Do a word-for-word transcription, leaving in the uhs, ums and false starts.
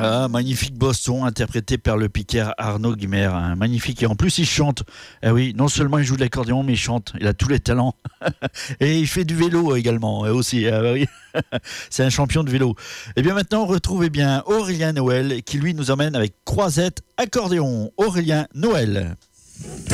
Ah, magnifique Boston interprété par le piqueur Arnaud Guimer, hein, magnifique, et en plus il chante. Eh oui, non seulement il joue de l'accordéon mais il chante, il a tous les talents. Et il fait du vélo également aussi, ah oui. C'est un champion de vélo. Et bien maintenant on retrouve eh bien Aurélien Noël qui lui nous emmène avec Croisette accordéon. Aurélien Noël.